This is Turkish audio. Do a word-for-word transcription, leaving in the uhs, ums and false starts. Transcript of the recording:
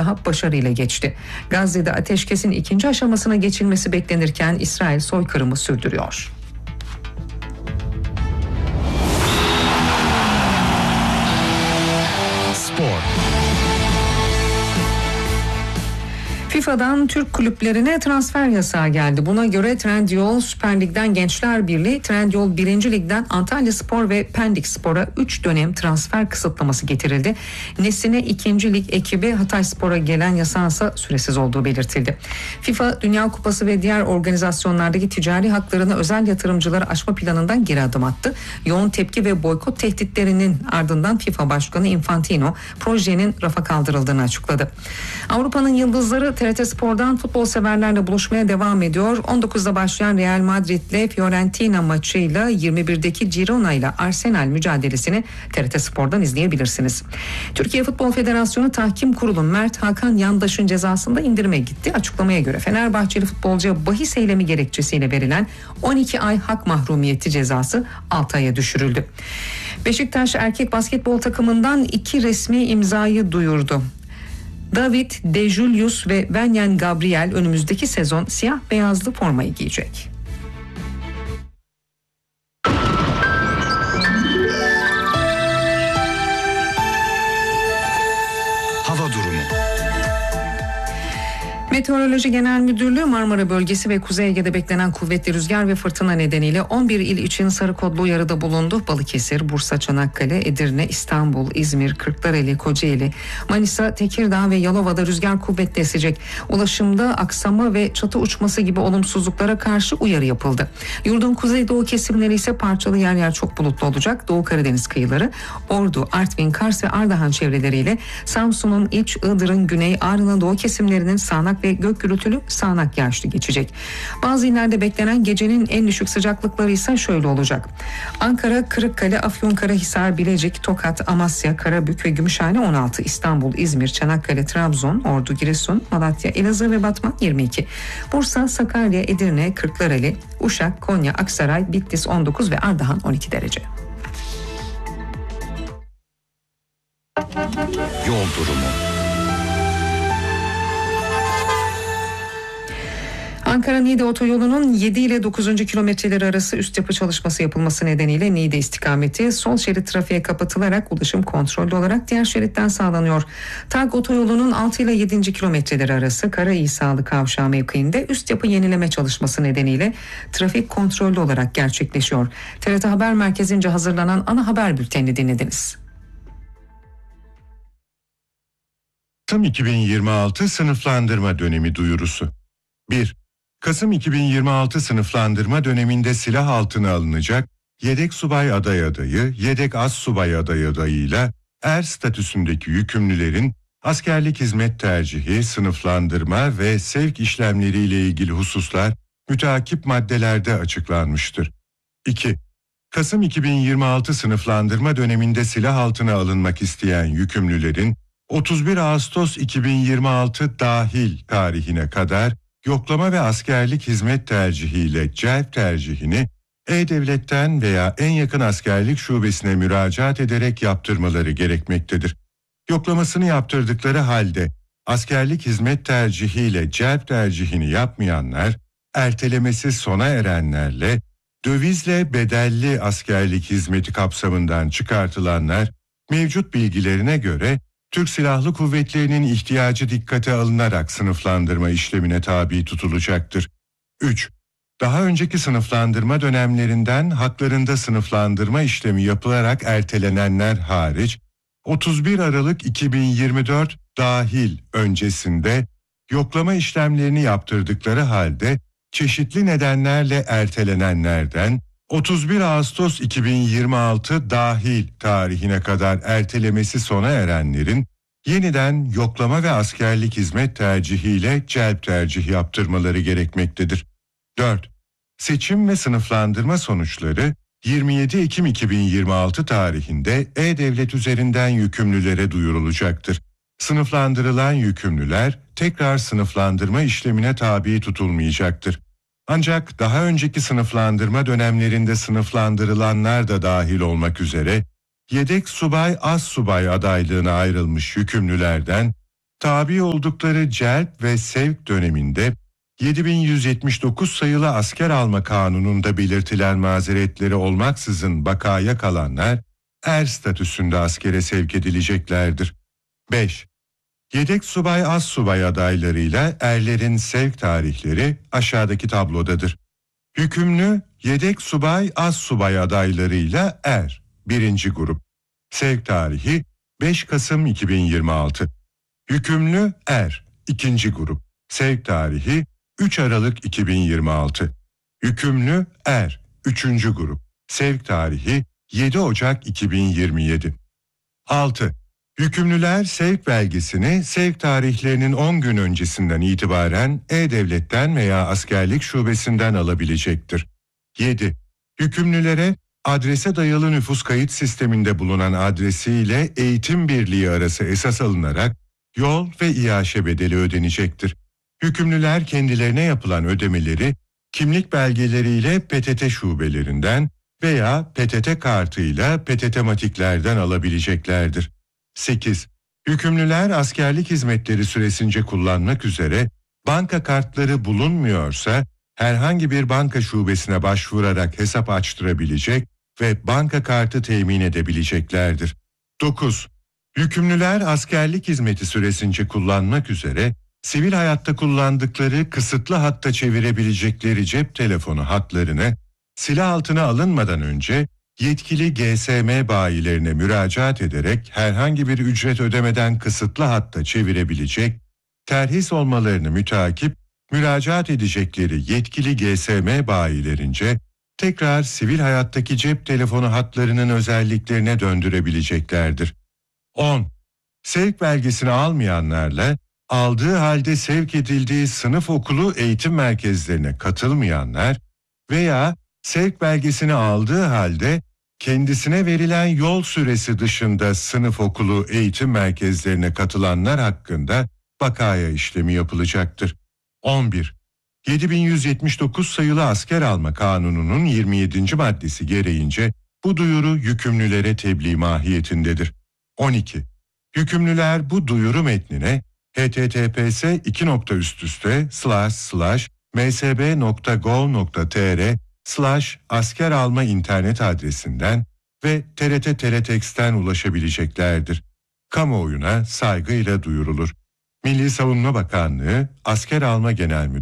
daha başarıyla geçti. Gazze'de ateşkesin ikinci aşamasına geçilmesi beklenirken İsrail soykırımı sürdürüyor. Spor. FIFA'dan Türk kulüplerine transfer yasağı geldi. Buna göre Trendyol Süper Lig'den Gençler Birliği, Trendyol birinci Lig'den Antalyaspor ve Pendikspor'a üç dönem transfer kısıtlaması getirildi. Nesine ikinci Lig ekibi Hatayspor'a gelen yasağınsa süresiz olduğu belirtildi. FIFA, Dünya Kupası ve diğer organizasyonlardaki ticari haklarını özel yatırımcılara açma planından geri adım attı. Yoğun tepki ve boykot tehditlerinin ardından FIFA Başkanı Infantino projenin rafa kaldırıldığını açıkladı. Avrupa'nın yıldızları T R T Spor'dan futbol severlerle buluşmaya devam ediyor. on dokuzda başlayan Real Madrid'le Fiorentina maçıyla yirmi birdeki Girona ile Arsenal mücadelesini T R T Spor'dan izleyebilirsiniz. Türkiye Futbol Federasyonu Tahkim Kurulu Mert Hakan Yandaş'ın cezasında indirime gitti. Açıklamaya göre Fenerbahçeli futbolcuya bahis eylemi gerekçesiyle verilen on iki ay hak mahrumiyeti cezası altı aya düşürüldü. Beşiktaş erkek basketbol takımından iki resmi imzayı duyurdu. David De Julius ve Venyan Gabriel önümüzdeki sezon siyah beyazlı formayı giyecek. Hava durumu. Meteoroloji Genel Müdürlüğü Marmara Bölgesi ve Kuzey Ege'de beklenen kuvvetli rüzgar ve fırtına nedeniyle on bir il için sarı kodlu uyarıda bulundu. Balıkesir, Bursa, Çanakkale, Edirne, İstanbul, İzmir, Kırklareli, Kocaeli, Manisa, Tekirdağ ve Yalova'da rüzgar kuvvetli esecek. Ulaşımda aksama ve çatı uçması gibi olumsuzluklara karşı uyarı yapıldı. Yurdun kuzeydoğu kesimleri ise parçalı yer yer çok bulutlu olacak. Doğu Karadeniz kıyıları, Ordu, Artvin, Kars ve Ardahan çevreleriyle Samsun'un iç, Iğdır'ın güney, Ağrı'nın doğu kesimlerinin sağanak ve gök gürültülü sağanak yağışlı geçecek. Bazı illerde beklenen gecenin en düşük sıcaklıkları ise şöyle olacak. Ankara, Kırıkkale, Afyonkarahisar, Bilecik, Tokat, Amasya, Karabük ve Gümüşhane on altı, İstanbul, İzmir, Çanakkale, Trabzon, Ordu, Giresun, Malatya, Elazığ ve Batman yirmi iki. Bursa, Sakarya, Edirne, Kırklareli, Uşak, Konya, Aksaray, Bitlis on dokuz ve Ardahan on iki derece. Yol durumu. Ankara-Niğde otoyolunun yedi ile dokuzuncu kilometreleri arası üst yapı çalışması yapılması nedeniyle Niğde istikameti sol şerit trafiğe kapatılarak ulaşım kontrollü olarak diğer şeritten sağlanıyor. TAG otoyolunun altı ile yedinci kilometreleri arası Kara-İsalı kavşağı mevkiinde üst yapı yenileme çalışması nedeniyle trafik kontrollü olarak gerçekleşiyor. T R T Haber Merkezi'nce hazırlanan ana haber bültenini dinlediniz. Kasım iki bin yirmi altı sınıflandırma dönemi duyurusu. bir. Kasım iki bin yirmi altı sınıflandırma döneminde silah altına alınacak yedek subay aday adayı, yedek az subay aday adayıyla er statüsündeki yükümlülerin askerlik hizmet tercihi, sınıflandırma ve sevk işlemleriyle ilgili hususlar müteakip maddelerde açıklanmıştır. iki. Kasım iki bin yirmi altı sınıflandırma döneminde silah altına alınmak isteyen yükümlülerin otuz bir Ağustos iki bin yirmi altı dahil tarihine kadar yoklama ve askerlik hizmet tercihiyle celp tercihini E-Devlet'ten veya en yakın askerlik şubesine müracaat ederek yaptırmaları gerekmektedir. Yoklamasını yaptırdıkları halde askerlik hizmet tercihiyle celp tercihini yapmayanlar, ertelemesi sona erenlerle dövizle bedelli askerlik hizmeti kapsamından çıkartılanlar mevcut bilgilerine göre Türk Silahlı Kuvvetleri'nin ihtiyacı dikkate alınarak sınıflandırma işlemine tabi tutulacaktır. üç. Daha önceki sınıflandırma dönemlerinden haklarında sınıflandırma işlemi yapılarak ertelenenler hariç, otuz bir Aralık iki bin yirmi dört dahil öncesinde yoklama işlemlerini yaptırdıkları halde çeşitli nedenlerle ertelenenlerden otuz bir Ağustos iki bin yirmi altı dahil tarihine kadar ertelemesi sona erenlerin yeniden yoklama ve askerlik hizmet tercihiyle celp tercih yaptırmaları gerekmektedir. dört. Seçim ve sınıflandırma sonuçları yirmi yedi Ekim iki bin yirmi altı tarihinde E-Devlet üzerinden yükümlülere duyurulacaktır. Sınıflandırılan yükümlüler tekrar sınıflandırma işlemine tabi tutulmayacaktır. Ancak daha önceki sınıflandırma dönemlerinde sınıflandırılanlar da dahil olmak üzere yedek subay az subay adaylığına ayrılmış yükümlülerden tabi oldukları celp ve sevk döneminde yedi bin yüz yetmiş dokuz sayılı asker alma kanununda belirtilen mazeretleri olmaksızın bakaya kalanlar er statüsünde askere sevk edileceklerdir. beş. Yedek subay az subay adaylarıyla erlerin sevk tarihleri aşağıdaki tablodadır. Hükümlü yedek subay az subay adaylarıyla er birinci grup. Sevk tarihi beş Kasım iki bin yirmi altı. Hükümlü er ikinci grup. Sevk tarihi üç Aralık iki bin yirmi altı. Hükümlü er üçüncü grup. Sevk tarihi yedi Ocak iki bin yirmi yedi. altı. Yükümlüler sevk belgesini sevk tarihlerinin on gün öncesinden itibaren E-Devlet'ten veya askerlik şubesinden alabilecektir. yedi. Yükümlülere adrese dayalı nüfus kayıt sisteminde bulunan adresiyle eğitim birliği arası esas alınarak yol ve İAŞ bedeli ödenecektir. Yükümlüler kendilerine yapılan ödemeleri kimlik belgeleriyle P T T şubelerinden veya P T T kartıyla P T T matiklerden alabileceklerdir. sekiz. Yükümlüler askerlik hizmetleri süresince kullanmak üzere banka kartları bulunmuyorsa herhangi bir banka şubesine başvurarak hesap açtırabilecek ve banka kartı temin edebileceklerdir. dokuz. Yükümlüler askerlik hizmeti süresince kullanmak üzere sivil hayatta kullandıkları kısıtlı hatta çevirebilecekleri cep telefonu hatlarını silah altına alınmadan önce yetkili G S M bayilerine müracaat ederek herhangi bir ücret ödemeden kısıtlı hatta çevirebilecek, terhis olmalarını mütakip müracaat edecekleri yetkili G S M bayilerince tekrar sivil hayattaki cep telefonu hatlarının özelliklerine döndürebileceklerdir. on. Sevk belgesini almayanlarla aldığı halde sevk edildiği sınıf okulu eğitim merkezlerine katılmayanlar veya sevk belgesini aldığı halde kendisine verilen yol süresi dışında sınıf okulu eğitim merkezlerine katılanlar hakkında bakaya işlemi yapılacaktır. on bir. yedi bin yüz yetmiş dokuz sayılı asker alma kanununun yirmi yedinci maddesi gereğince bu duyuru yükümlülere tebliğ mahiyetindedir. on iki. Yükümlüler bu duyuru metnine https iki nokta üst üste slash slash msb.gov.tr slash asker alma internet adresinden ve T R T Teletext'ten ulaşabileceklerdir. Kamuoyuna saygıyla duyurulur. Milli Savunma Bakanlığı Asker Alma Genel Müdürlüğü